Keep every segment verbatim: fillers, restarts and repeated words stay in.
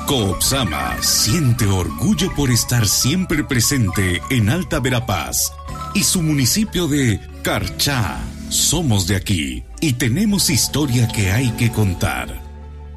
Coopsama siente orgullo por estar siempre presente en Alta Verapaz y su municipio de Carchá. Somos de aquí y tenemos historia que hay que contar.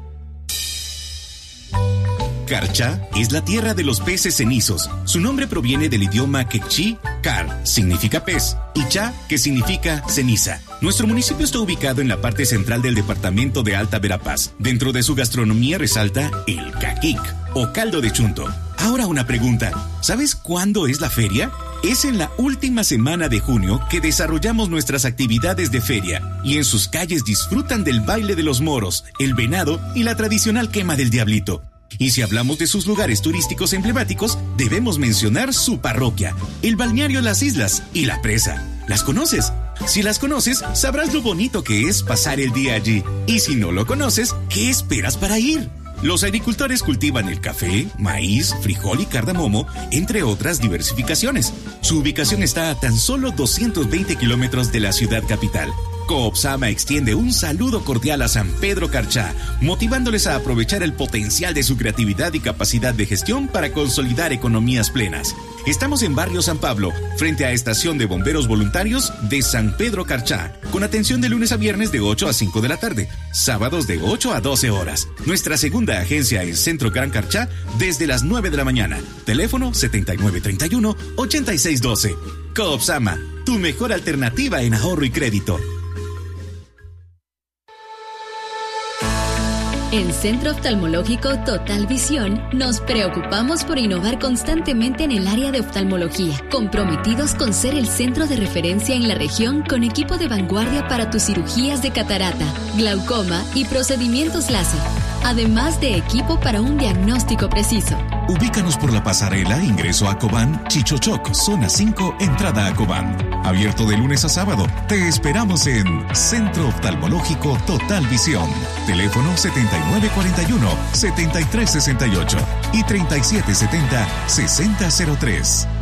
Carchá es la tierra de los peces cenizos. Su nombre proviene del idioma quechí, car, significa pez, y chá, que significa ceniza. Nuestro municipio está ubicado en la parte central del departamento de Alta Verapaz. Dentro de su gastronomía resalta el caquic, o caldo de chunto. Ahora una pregunta, ¿sabes cuándo es la feria? Es en la última semana de junio que desarrollamos nuestras actividades de feria y en sus calles disfrutan del baile de los moros, el venado y la tradicional quema del diablito. Y si hablamos de sus lugares turísticos emblemáticos, debemos mencionar su parroquia, el balneario Las Islas y la presa. ¿Las conoces? Si las conoces, sabrás lo bonito que es pasar el día allí. Y si no lo conoces, ¿qué esperas para ir? Los agricultores cultivan el café, maíz, frijol y cardamomo, entre otras diversificaciones. Su ubicación está a tan solo doscientos veinte kilómetros de la ciudad capital. Coopsama extiende un saludo cordial a San Pedro Carchá, motivándoles a aprovechar el potencial de su creatividad y capacidad de gestión para consolidar economías plenas. Estamos en Barrio San Pablo, frente a Estación de Bomberos Voluntarios de San Pedro Carchá, con atención de lunes a viernes de ocho a cinco de la tarde, sábados de ocho a doce horas. Nuestra segunda agencia en Centro Gran Carchá desde las nueve de la mañana. Teléfono setenta y nueve treinta y uno, ochenta y seis doce. Coopsama, tu mejor alternativa en ahorro y crédito. En Centro Oftalmológico Total Visión nos preocupamos por innovar constantemente en el área de oftalmología, comprometidos con ser el centro de referencia en la región con equipo de vanguardia para tus cirugías de catarata, glaucoma y procedimientos láser, además de equipo para un diagnóstico preciso. Ubícanos por la pasarela, ingreso a Cobán, Chichochoc, zona cinco, entrada a Cobán. Abierto de lunes a sábado. Te esperamos en Centro Oftalmológico Total Visión. Teléfono setenta y nueve cuarenta y uno, setenta y tres sesenta y ocho y treinta y siete setenta, sesenta cero tres.